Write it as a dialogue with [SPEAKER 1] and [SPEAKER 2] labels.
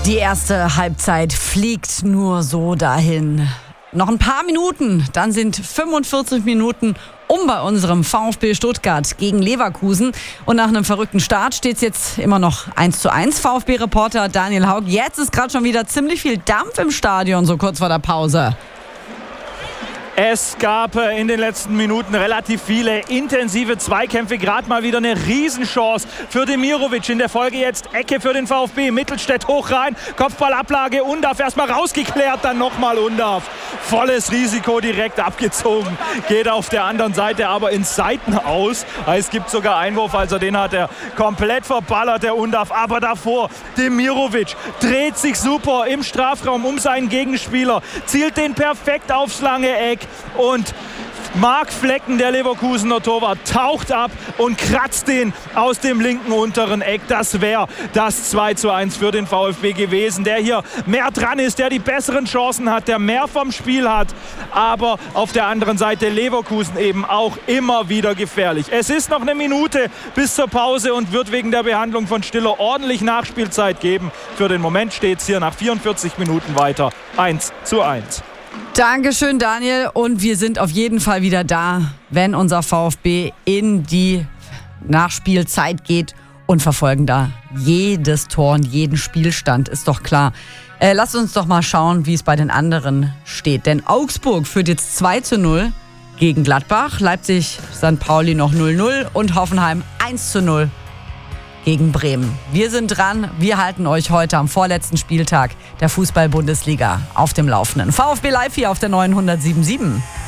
[SPEAKER 1] Die erste Halbzeit fliegt nur so dahin. Noch ein paar Minuten, dann sind 45 Minuten bei unserem VfB Stuttgart gegen Leverkusen. Und nach einem verrückten Start steht es jetzt immer noch 1:1. VfB-Reporter Daniel Haug, jetzt ist gerade schon wieder ziemlich viel Dampf im Stadion, so kurz vor der Pause.
[SPEAKER 2] Es gab in den letzten Minuten relativ viele intensive Zweikämpfe. Gerade mal wieder eine Riesenchance für Demirovic. In der Folge jetzt Ecke für den VfB. Mittelstädt hoch rein. Kopfballablage. Undav erstmal rausgeklärt. Dann nochmal Undav. Volles Risiko direkt abgezogen. Geht auf der anderen Seite aber ins Seitenaus. Es gibt sogar Einwurf. Also den hat er komplett verballert, der Undav. Aber davor Demirovic dreht sich super im Strafraum um seinen Gegenspieler. Zielt den perfekt aufs lange Eck. Und Marc Flecken, der Leverkusener Torwart, taucht ab und kratzt den aus dem linken unteren Eck. Das wäre das 2:1 für den VfB gewesen, der hier mehr dran ist, der die besseren Chancen hat, der mehr vom Spiel hat. Aber auf der anderen Seite Leverkusen eben auch immer wieder gefährlich. Es ist noch eine Minute bis zur Pause und wird wegen der Behandlung von Stiller ordentlich Nachspielzeit geben. Für den Moment steht es hier nach 44 Minuten weiter 1:1.
[SPEAKER 1] Dankeschön, Daniel. Und wir sind auf jeden Fall wieder da, wenn unser VfB in die Nachspielzeit geht und verfolgen da jedes Tor und jeden Spielstand, ist doch klar. Lasst uns doch mal schauen, wie es bei den anderen steht. Denn Augsburg führt jetzt 2:0 gegen Gladbach, Leipzig, St. Pauli noch 0:0 und Hoffenheim 1:0 gegen Bremen. Wir sind dran. Wir halten euch heute am vorletzten Spieltag der Fußball-Bundesliga auf dem Laufenden. VfB Live hier auf der 907.7.